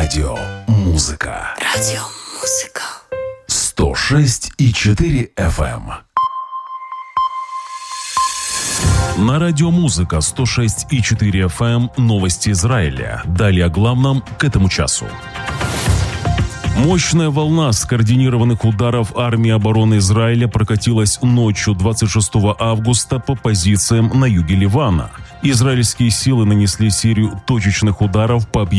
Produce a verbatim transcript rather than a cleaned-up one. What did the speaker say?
Радио Музыка. Радио Музыка. сто шесть и четыре эф эм. На радио Музыка сто шесть и четыре эф эм новости Израиля. Далее о главном к этому часу. Мощная волна скоординированных ударов армии обороны Израиля прокатилась ночью двадцать шестого августа по позициям на юге Ливана. Израильские силы нанесли серию точечных ударов по объектам